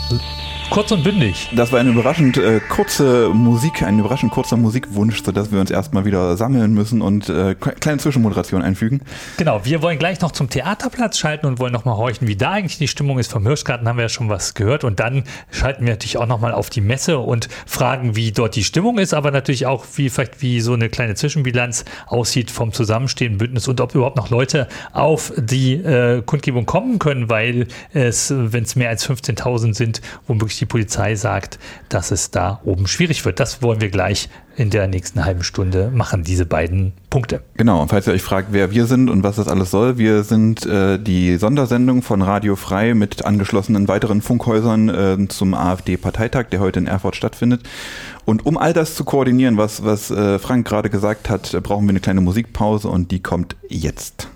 Kurz und bündig. Das war eine überraschend kurze Musik, ein überraschend kurzer Musikwunsch, sodass wir uns erstmal wieder sammeln müssen und kleine Zwischenmoderation einfügen. Genau, wir wollen gleich noch zum Theaterplatz schalten und wollen nochmal horchen, wie da eigentlich die Stimmung ist. Vom Hirschgarten haben wir ja schon was gehört und dann schalten wir natürlich auch nochmal auf die Messe und fragen, wie dort die Stimmung ist, aber natürlich auch, wie so eine kleine Zwischenbilanz aussieht vom Zusammenstehen Bündnis und ob überhaupt noch Leute auf die Kundgebung kommen können, weil es, wenn es mehr als 15.000 sind, womöglich die Polizei sagt, dass es da oben schwierig wird. Das wollen wir gleich in der nächsten halben Stunde machen, diese beiden Punkte. Genau, und falls ihr euch fragt, wer wir sind und was das alles soll, wir sind die Sondersendung von Radio Frei mit angeschlossenen weiteren Funkhäusern zum AfD-Parteitag, der heute in Erfurt stattfindet. Und um all das zu koordinieren, was Frank gerade gesagt hat, brauchen wir eine kleine Musikpause und die kommt jetzt.